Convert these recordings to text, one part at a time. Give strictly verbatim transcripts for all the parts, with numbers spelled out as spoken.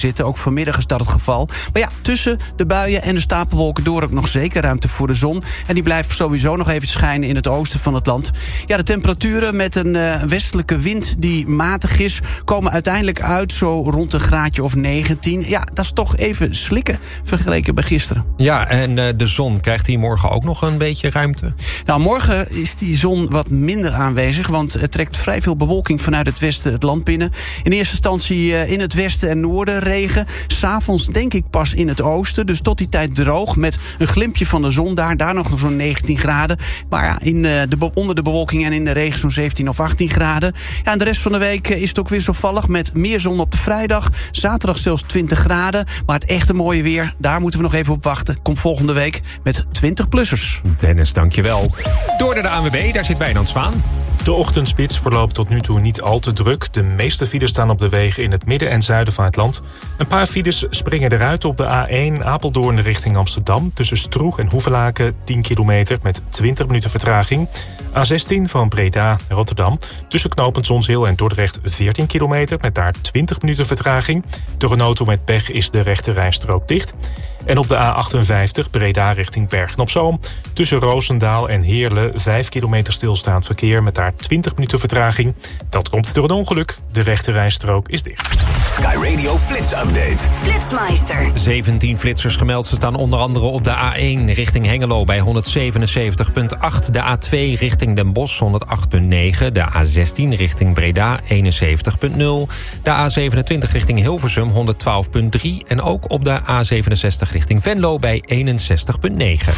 zitten. Ook vanmiddag is dat het geval. Maar ja, tussen de buien en de stapelwolken door ook nog zeker ruimte voor de zon. En die blijft sowieso nog even schijnen in het oosten van het land. Ja, de temperaturen met een uh, westelijke wind die matig is, komen uiteindelijk uit zo rond een graadje of negentien. Ja, dat is toch even slikken vergeleken bij gisteren. Ja, en uh, de zon, krijgt hij morgen ook nog een beetje ruimte? Nou, morgen is die zon wat minder aanwezig, want er trekt vrij veel bewolking vanuit het westen het land binnen. In eerste instantie uh, in het westen en noorden regen. 's Avonds denk ik pas in het oosten. Dus tot die tijd droog met een glimpje van de zon daar. Daar nog zo'n negentien graden. Maar ja, in, uh, de, onder de bewolking en in de regen zo'n zeventien of achttien graden. Ja, en de rest van de week is het ook weer zovallig met meer zon op de vrijdag. Zaterdag zelfs twintig graden. Maar het echte mooie weer, daar moeten we nog even op wachten. Komt volgende week met twintig-plussers. Dennis, dankjewel. Door naar de A N W B, daar zit Wijnand Zwaan. De ochtendspits verloopt tot nu toe niet al te druk. De meeste files staan op de wegen in het midden en zuiden van het land. Een paar files springen eruit op de A één Apeldoorn richting Amsterdam. Tussen Stroeg en Hoevelaken tien kilometer met twintig minuten vertraging. A zestien van Breda naar Rotterdam. Tussen knooppunt Zonzeel en Dordrecht veertien kilometer met daar twintig minuten vertraging. Door een auto met pech is de rechte rijstrook dicht. En op de A achtenvijftig Breda richting Bergen-op-Zoom. Tussen Roosendaal en Heerlen vijf kilometer stilstaand verkeer met daar twintig minuten vertraging. Dat komt door een ongeluk. De rechte rijstrook is dicht. Sky Radio Flits Update. Flitsmeister. zeventien flitsers gemeld. Ze staan onder andere op de A één richting Hengelo bij honderdzevenenzeventig komma acht. De A twee richting Den Bosch honderd acht komma negen. De A zestien richting Breda eenenzeventig komma nul. De A zevenentwintig richting Hilversum honderdtwaalf komma drie. En ook op de A zevenenzestig richting Venlo bij eenenzestig komma negen.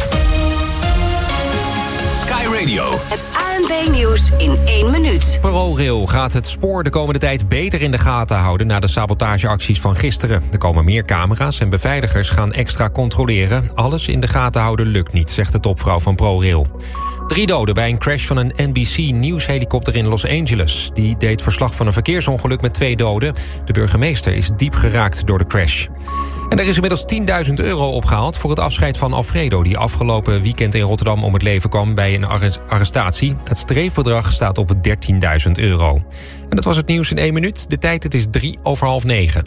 Sky Radio. Het A N B-nieuws in één minuut. ProRail gaat het spoor de komende tijd beter in de gaten houden na de sabotageacties van gisteren. Er komen meer camera's en beveiligers gaan extra controleren. Alles in de gaten houden lukt niet, zegt de topvrouw van ProRail. Drie doden bij een crash van een N B C-nieuwshelikopter in Los Angeles. Die deed verslag van een verkeersongeluk met twee doden. De burgemeester is diep geraakt door de crash. En er is inmiddels tienduizend euro opgehaald voor het afscheid van Alfredo, die afgelopen weekend in Rotterdam om het leven kwam bij een arrestatie. Het streefbedrag staat op dertienduizend euro. En dat was het nieuws in één minuut. De tijd, het is drie over half negen.